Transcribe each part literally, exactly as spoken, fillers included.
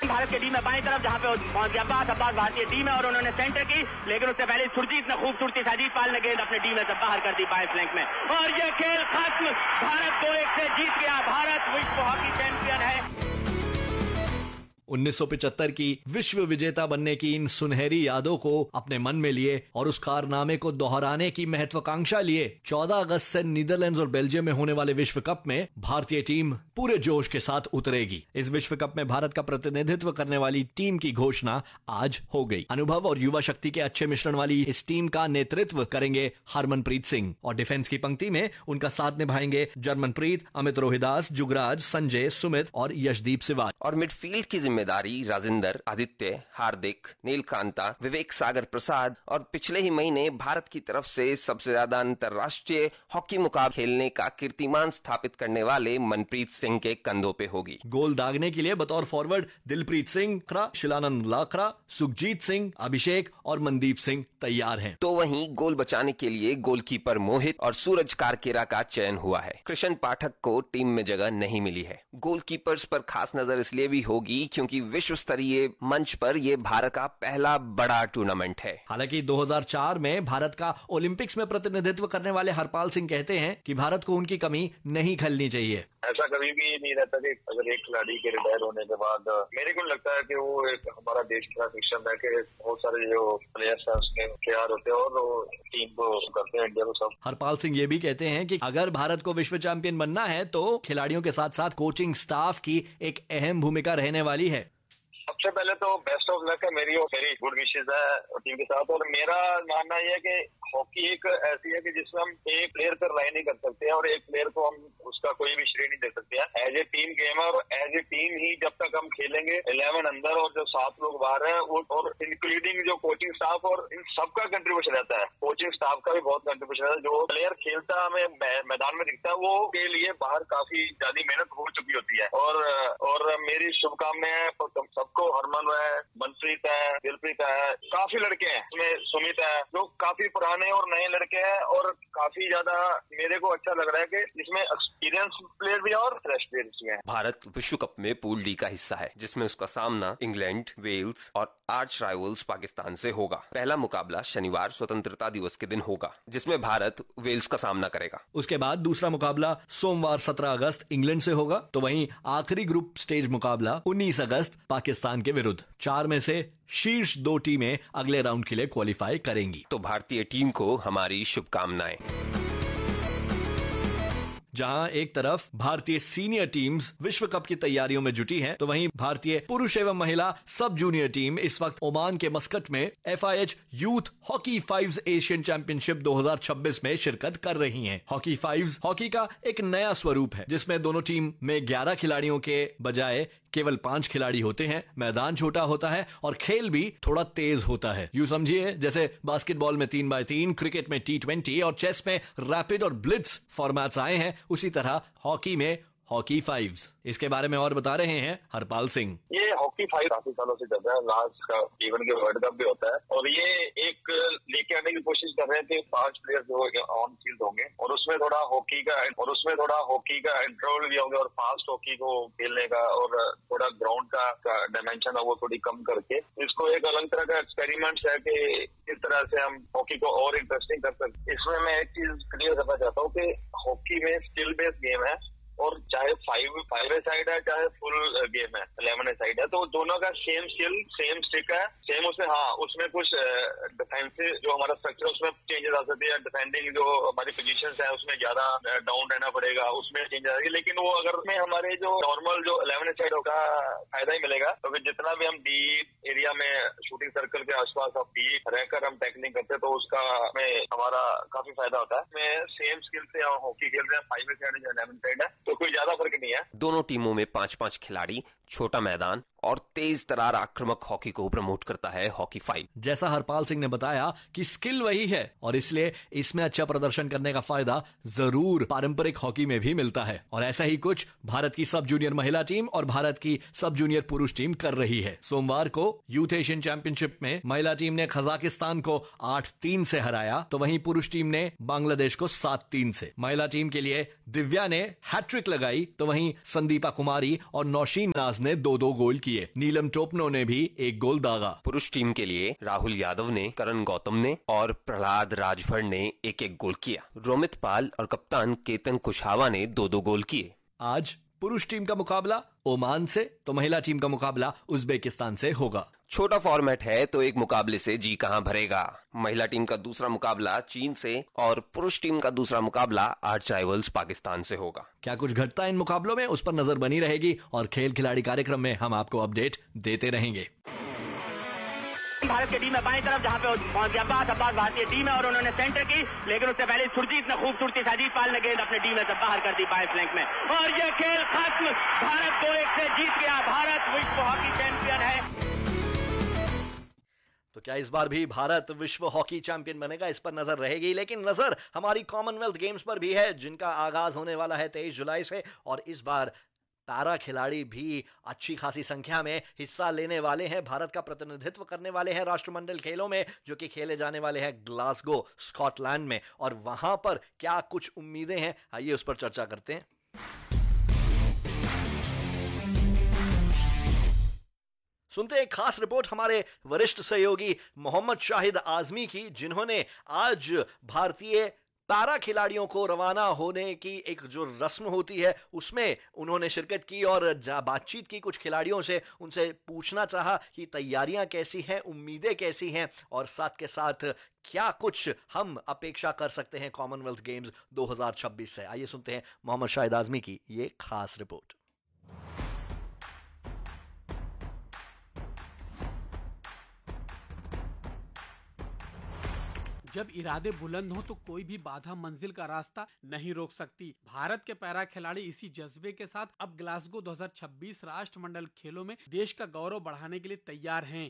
भारत की टीम है बाईं तरफ जहां पे अब्बास अब्बास भारतीय टीम है और उन्होंने सेंटर की, लेकिन उससे पहले सुरजीत ने खूबसूरती से अजीत पाल ने गेंद अपनी टीम में से बाहर कर दी बाएं फ्लैंक में और ये खेल खत्म। भारत दो एक से जीत गया। भारत विश्व हॉकी चैंपियन है। उन्नीस सौ पचहत्तर की विश्व विजेता बनने की इन सुनहरी यादों को अपने मन में लिए और उस कारनामे को दोहराने की महत्वाकांक्षा लिए चौदह अगस्त से नीदरलैंड्स और बेल्जियम में होने वाले विश्व कप में भारतीय टीम पूरे जोश के साथ उतरेगी। इस विश्व कप में भारत का प्रतिनिधित्व करने वाली टीम की घोषणा आज हो गई। अनुभव और युवा शक्ति के अच्छे मिश्रण वाली इस टीम का नेतृत्व करेंगे हरमनप्रीत सिंह और डिफेंस की पंक्ति में उनका साथ निभाएंगे जर्मनप्रीत, अमित रोहिदास, जुगराज, संजय, सुमित और यशदीप सिवाज। और मिडफील्ड की जिम्मेदारी राजेंद्र, आदित्य, हार्दिक, नीलकांता, विवेक सागर प्रसाद और पिछले ही महीने भारत की तरफ से सबसे ज्यादा अंतर्राष्ट्रीय हॉकी मुकाबले खेलने का कीर्तिमान स्थापित करने वाले मनप्रीत सिंह के कंधों पे होगी। गोल दागने के लिए बतौर फॉरवर्ड दिलप्रीत सिंह, शिलानंद लाखरा, सुखजीत सिंह, अभिषेक और मनदीप सिंह तैयार हैं। तो वहीं गोल बचाने के लिए गोलकीपर मोहित और सूरज कारकेरा का चयन हुआ है। कृष्ण पाठक को टीम में जगह नहीं मिली है। गोलकीपर्स पर खास नजर इसलिए भी होगी क्योंकि विश्व स्तरीय मंच पर यह भारत का पहला बड़ा टूर्नामेंट है। हालांकि दो हज़ार चार में भारत का ओलंपिक्स में प्रतिनिधित्व करने वाले हरपाल सिंह कहते हैं कि भारत को उनकी कमी नहीं खलनी चाहिए। ऐसा कभी भी नहीं रहता कि अगर एक खिलाड़ी के रिटायर होने के बाद मेरे को लगता है कि वो एक हमारा देश का सिस्टम है कि बहुत सारे जो प्लेयर्स हैं उसके तैयार होते हैं और वो टीम को करते हैं इंडिया को सब। हरपाल सिंह ये भी कहते हैं कि अगर भारत को विश्व चैंपियन बनना है तो खिलाड़ियों के साथ साथ कोचिंग स्टाफ की एक अहम भूमिका रहने वाली है। सबसे पहले तो बेस्ट ऑफ लक है मेरी और मेरी गुड विशेष है टीम के साथ। और मेरा मानना यह है कि हॉकी एक ऐसी है कि जिसमें हम एक प्लेयर पर राय नहीं कर सकते हैं और एक प्लेयर को हम उसका कोई भी श्रेय नहीं दे सकते हैं। एज ए टीम गेम है और एज ए टीम ही जब तक हम खेलेंगे इलेवन अंदर और जो सात लोग बाहर हैं और इंक्लूडिंग जो कोचिंग स्टाफ और इन सबका कंट्रीब्यूशन रहता है। कोचिंग स्टाफ का भी बहुत कंट्रीब्यूशन रहता है। जो प्लेयर खेलता हमें मैदान में दिखता है वो के लिए बाहर काफी ज्यादा मेहनत हो चुकी होती है। और और मेरी शुभकामनाएं सबको, हरमन है, मनप्रीत है, दिलप्रीत है, काफी लड़के हैं इसमें, सुमित है, जो काफी पुराने और नए लड़के हैं और काफी ज्यादा मेरे को अच्छा लग रहा है कि इसमें एक्सपीरियंस प्लेयर भी और फ्रेश प्लेयर्स भी हैं। भारत विश्व कप में पूल डी का हिस्सा है जिसमें उसका सामना इंग्लैंड, वेल्स और आर्च राइवल्स पाकिस्तान से होगा। पहला मुकाबला शनिवार स्वतंत्रता दिवस के दिन होगा जिसमें भारत वेल्स का सामना करेगा। उसके बाद दूसरा मुकाबला सोमवार सत्रह अगस्त इंग्लैंड से होगा। तो वहीं आखिरी ग्रुप स्टेज मुकाबला उन्नीस अगस्त पाकिस्तान के विरुद्ध। चार में से शीर्ष दो टीमें अगले राउंड के लिए क्वालिफाई करेंगी। तो भारतीय टीम को हमारी शुभकामनाएं। जहां एक तरफ भारतीय सीनियर टीम्स विश्व कप की तैयारियों में जुटी हैं, तो वहीं भारतीय पुरुष एवं महिला सब जूनियर टीम इस वक्त ओमान के मस्कट में F I H youth hockey fives Asian championship दो हज़ार छब्बीस में शिरकत कर रही हैं। हॉकी फाइव्स हॉकी का एक नया स्वरूप है जिसमें दोनों टीम में ग्यारह खिलाड़ियों के बजाय केवल पांच खिलाड़ी होते हैं। मैदान छोटा होता है और खेल भी थोड़ा तेज होता है। यूं समझिए जैसे बास्केटबॉल में तीन बाय तीन, क्रिकेट में टी ट्वेंटी और चेस में रैपिड और ब्लिट्स फॉर्मेट्स आए हैं, उसी तरह हॉकी में हॉकी फाइव्स। इसके बारे में और बता रहे हैं हरपाल सिंह। ये हॉकी फाइव काफी सालों से चल रहा है। लास्ट का इवन के वर्ल्ड कप भी होता है और ये एक लेके आने की कोशिश कर रहे हैं कि पांच प्लेयर जो ऑन फील्ड होंगे और उसमें थोड़ा हॉकी का और उसमें थोड़ा हॉकी का इंटरवल भी होंगे और फास्ट हॉकी को खेलने का और थोड़ा ग्राउंड का, का डायमेंशन है वो थोड़ी कम करके इसको एक अलग तरह का एक्सपेरिमेंट है कि इस तरह से हम हॉकी को और इंटरेस्टिंग कर सकते। इसमें मैं एक चीज क्लियर करना चाहता हूँ कि हॉकी में स्किल बेस्ड गेम है और चाहे फाइव फाइव ए साइड है चाहे फुल गेम है इलेवन ए साइड है, तो दोनों का सेम स्किल, सेम स्टिक है, सेम उसमें हाँ उसमें कुछ डिफेंसिव जो हमारा स्ट्रक्चर उसमें चेंजेस आ सकते हैं। डिफेंडिंग जो हमारी पोजीशंस है उसमें ज्यादा डाउन रहना पड़ेगा, उसमें चेंज आ जाएगी। लेकिन वो अगर में हमारे जो नॉर्मल जो इलेवन ए साइड होगा फायदा ही मिलेगा क्योंकि तो जितना भी हम डीप एरिया में शूटिंग सर्कल के आसपास अब डीप रहकर हम टैकलिंग करते हैं तो उसका में हमारा काफी फायदा होता है। में सेम स्किल से हम हॉकी खेल रहे हैं, फाइव ए साइड है इलेवन साइड है, तो कोई ज्यादा फर्क नहीं है। दोनों टीमों में पांच पांच खिलाड़ी, छोटा मैदान और तेज तरार आक्रामक हॉकी को प्रमोट करता है हॉकी फाइव। जैसा हरपाल सिंह ने बताया कि स्किल वही है और इसलिए इसमें अच्छा प्रदर्शन करने का फायदा जरूर पारंपरिक हॉकी में भी मिलता है। और ऐसा ही कुछ भारत की सब जूनियर महिला टीम और भारत की सब जूनियर पुरुष टीम कर रही है। सोमवार को यूथ एशियन चैंपियनशिप में महिला टीम ने कजाकिस्तान को आठ तीन से हराया, तो वहीं पुरुष टीम ने बांग्लादेश को सात तीन से। महिला टीम के लिए दिव्या ने हैट्रिक लगाई, तो वहीं संदीपा कुमारी और नौशीन नाज ने दो दो गोल किए। किए। नीलम टोपनो ने भी एक गोल दागा। पुरुष टीम के लिए राहुल यादव ने, करण गौतम ने और प्रहलाद राजभर ने एक एक गोल किया। रोमित पाल और कप्तान केतन कुशवाहा ने दो दो गोल किए। आज पुरुष टीम का मुकाबला ओमान से तो महिला टीम का मुकाबला उज्बेकिस्तान से होगा। छोटा फॉर्मेट है तो एक मुकाबले से जी कहां भरेगा। महिला टीम का दूसरा मुकाबला चीन से और पुरुष टीम का दूसरा मुकाबला आर्च राइवल्स पाकिस्तान से होगा। क्या कुछ घटता है इन मुकाबलों में, उस पर नजर बनी रहेगी और खेल खिलाड़ी कार्यक्रम में हम आपको अपडेट देते रहेंगे। भारत की टीम है बाएं तरफ, जहां पे अब्बास अब्बास भारतीय टीम है और उन्होंने सेंटर की, लेकिन उससे पहले सुरजीत ने खूबसूरती से अजीत पाल ने गेंद अपने टीम में से बाहर कर दी बाएं फ्लैंक में, और ये खेल खत्म। भारत दो एक से जीत गया। भारत विश्व हॉकी चैंपियन है। तो क्या इस बार भी भारत विश्व हॉकी चैंपियन बनेगा, इस पर नजर रहेगी। लेकिन नजर हमारी कॉमनवेल्थ गेम्स पर भी है, जिनका आगाज होने वाला है तेईस जुलाई से, और इस बार पैरा खिलाड़ी भी अच्छी खासी संख्या में हिस्सा लेने वाले हैं। भारत का प्रतिनिधित्व करने वाले हैं राष्ट्रमंडल खेलों में, जो कि खेले जाने वाले हैं ग्लासगो स्कॉटलैंड में। और वहां पर क्या कुछ उम्मीदें हैं, आइए उस पर चर्चा करते हैं। सुनते हैं खास रिपोर्ट हमारे वरिष्ठ सहयोगी मोहम्मद शाहिद आजमी की, जिन्होंने आज भारतीय पैरा खिलाड़ियों को रवाना होने की एक जो रस्म होती है उसमें उन्होंने शिरकत की और बातचीत की कुछ खिलाड़ियों से। उनसे पूछना चाहा कि तैयारियां कैसी हैं, उम्मीदें कैसी हैं, और साथ के साथ क्या कुछ हम अपेक्षा कर सकते हैं कॉमनवेल्थ गेम्स दो हज़ार छब्बीस से। आइए सुनते हैं मोहम्मद शाहिद आजमी की ये खास रिपोर्ट। जब इरादे बुलंद हो तो कोई भी बाधा मंजिल का रास्ता नहीं रोक सकती। भारत के पैरा खिलाड़ी इसी जज्बे के साथ अब ग्लासगो दो हज़ार छब्बीस राष्ट्रमंडल खेलों में देश का गौरव बढ़ाने के लिए तैयार हैं।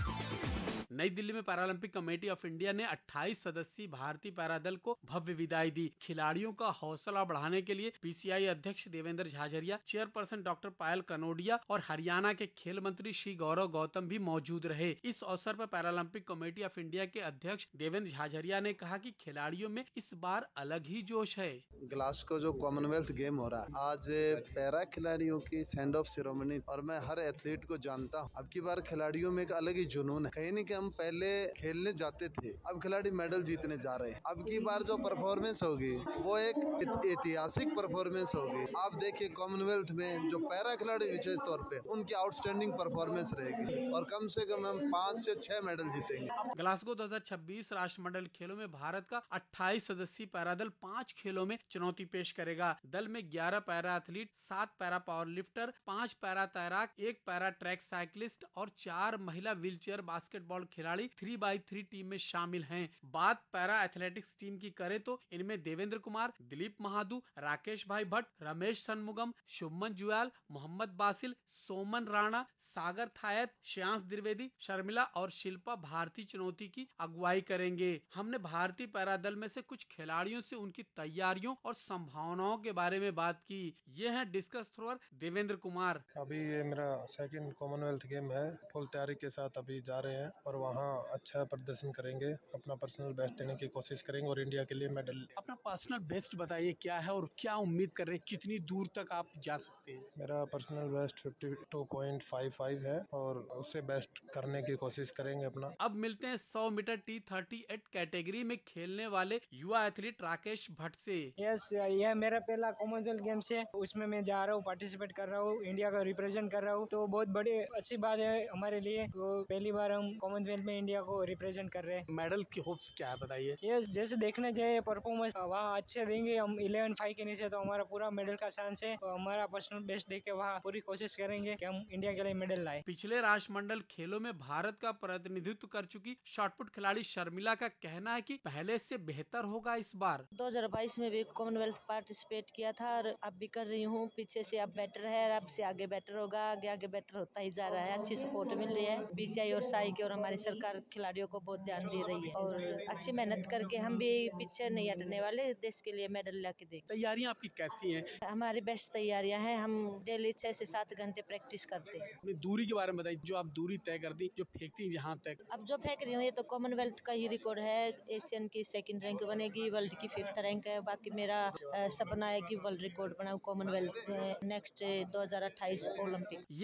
नई दिल्ली में पैरालंपिक कमेटी ऑफ इंडिया ने अट्ठाईस सदस्यीय भारतीय पैरा दल को भव्य विदाई दी। खिलाड़ियों का हौसला बढ़ाने के लिए पीसीआई अध्यक्ष देवेंद्र झाझरिया, चेयरपर्सन डॉक्टर पायल कनोडिया और हरियाणा के खेल मंत्री श्री गौरव गौतम भी मौजूद रहे। इस अवसर पर पैरालंपिक कमेटी ऑफ इंडिया के अध्यक्ष देवेंद्र झाझरिया ने कहा कि खिलाड़ियों में इस बार अलग ही जोश है। ग्लासगो जो कॉमनवेल्थ गेम हो रहा है, आज पैरा खिलाड़ियों की सेंड ऑफ सेरेमनी, और मैं हर एथलीट को जानता हूँ। अब की बार खिलाड़ियों में एक अलग ही जुनून है। कहीं नहीं हम पहले खेलने जाते थे, अब खिलाड़ी मेडल जीतने जा रहे हैं। अब की बार जो परफॉर्मेंस होगी वो एक ऐतिहासिक परफॉर्मेंस होगी। आप देखिए कॉमनवेल्थ में जो पैरा खिलाड़ी विशेष तौर पे उनकी आउटस्टैंडिंग परफॉर्मेंस रहेगी और कम से कम हम पाँच से छह मेडल जीतेंगे। ग्लासगो दो हज़ार छब्बीस राष्ट्रमंडल खेलों में भारत का अट्ठाईस सदस्यीय पैरा दल पाँच खेलों में चुनौती पेश करेगा। दल में ग्यारह पैरा एथलीट, सात पैरा पावर लिफ्टर, पाँच पैरा तैराक, एक पैरा ट्रैक साइकिलिस्ट और चार महिला व्हीलचेयर बास्केटबॉल खिलाड़ी थ्री बाई थ्री टीम में शामिल हैं। बात पैरा एथलेटिक्स टीम की करें तो इनमें देवेंद्र कुमार, दिलीप महादू, राकेश भाई भट्ट, रमेश सनमुगम, शुभमन जुयाल, मोहम्मद बासिल, सोमन राणा, सागर थायत, श्यांश द्विवेदी, शर्मिला और शिल्पा भारतीय चुनौती की अगुवाई करेंगे। हमने भारतीय पैरा दल में से कुछ खिलाड़ियों से उनकी तैयारियों और संभावनाओं के बारे में बात की। ये हैं डिस्कस थ्रोअर देवेंद्र कुमार। अभी ये मेरा सेकंड कॉमनवेल्थ गेम है, फुल तैयारी के साथ अभी जा रहे हैं और वहाँ अच्छा प्रदर्शन करेंगे, अपना पर्सनल बेस्ट देने की कोशिश करेंगे और इंडिया के लिए मेडल। अपना पर्सनल बेस्ट बताइए क्या है और क्या उम्मीद कर रहे हैं, कितनी दूर तक आप जा सकते हैं? मेरा personal best fifty two point five five है और उससे बेस्ट करने की कोशिश करेंगे अपना। अब मिलते हैं सौ metre T thirty eight category में खेलने वाले युवा एथलीट राकेश भट्ट से। यस, यह मेरा पहला कॉमनवेल्थ गेम्स है, उसमें मैं जा रहा हूँ, पार्टिसिपेट कर रहा हूँ, इंडिया का रिप्रेजेंट कर रहा हूँ, तो बहुत बड़ी अच्छी बात है हमारे लिए। तो पहली बार हम कॉमनवेल्थ में इंडिया को रिप्रेजेंट कर रहे हैं। मेडल की होप्स क्या है बताइए? यस, जैसे देखने जाए परफॉर्मेंस वहाँ अच्छे देंगे हम, इलेवन फाइव के नीचे तो हमारा पूरा मेडल का चांस है। तो हमारा पर्सनल बेस्ट देके वहाँ पूरी कोशिश करेंगे कि हम इंडिया के लिए मेडल लाए। पिछले राष्ट्रमंडल खेलों में भारत का प्रतिनिधित्व कर चुकी शॉटपुट खिलाड़ी शर्मिला का कहना है कि पहले से बेहतर होगा इस बार। दो हज़ार बाईस में भी कॉमनवेल्थ पार्टिसिपेट किया था और अब भी कर रही हूँ। पीछे से अब बेटर है, अब से आगे बेटर होगा, आगे आगे बेटर होता ही जा रहा है। अच्छी सपोर्ट मिल रही है बीसीआई और साई की, और हमारी सरकार खिलाड़ियों को बहुत ध्यान दे रही है और अच्छी मेहनत करके हम भी पीछे नहीं हटने वाले, देश के लिए मेडल लाके देंगे। तैयारियां आपकी कैसी हैं? हमारी बेस्ट तैयारियां हैं, हम डेली छह से सात घंटे प्रैक्टिस करते हैं। अपनी दूरी के बारे में बताइए, जो आप दूरी तय कर दी, जो फेंकती जहाँ तक। अब जो फेंक रही हूँ ये तो कॉमनवेल्थ का ही रिकॉर्ड है, एशियन की सेकंड रैंक बनेगी, वर्ल्ड की फिफ्थ रैंक है। बाकी मेरा सपना है कि वर्ल्ड रिकॉर्ड बनाऊं कॉमनवेल्थ नेक्स्ट दो हज़ार अट्ठाईस ओलंपिक।